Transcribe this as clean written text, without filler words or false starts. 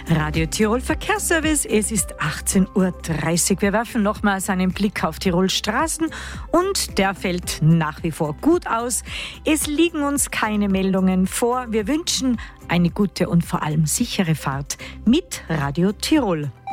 Radio Tirol Verkehrsservice, es ist 18.30 Uhr. Wir werfen nochmals einen Blick auf Tirols Straßen und der fällt nach wie vor gut aus. Es liegen uns keine Meldungen vor. Wir wünschen eine gute und vor allem sichere Fahrt mit Radio Tirol.